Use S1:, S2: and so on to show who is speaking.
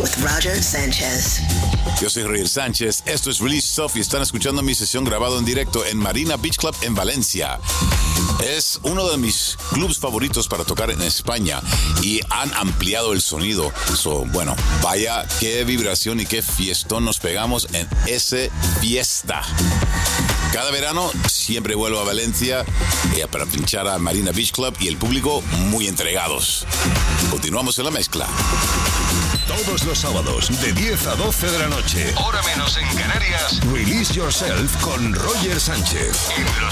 S1: with Roger Sanchez.
S2: Yo soy Roger Sánchez, esto es Release Stuff y están escuchando mi sesión grabado en directo en Marina Beach Club en Valencia. Es uno de mis clubs favoritos para tocar en España y han ampliado el sonido. Bueno, vaya qué vibración y qué fiestón nos pegamos en ese fiesta. Cada verano siempre vuelvo a Valencia para pinchar a Marina Beach Club y el público muy entregados. Continuamos en la mezcla.
S3: Todos los sábados de 10 a 12 de la noche, hora menos en Canarias, Release Yourself con Roger Sánchez en los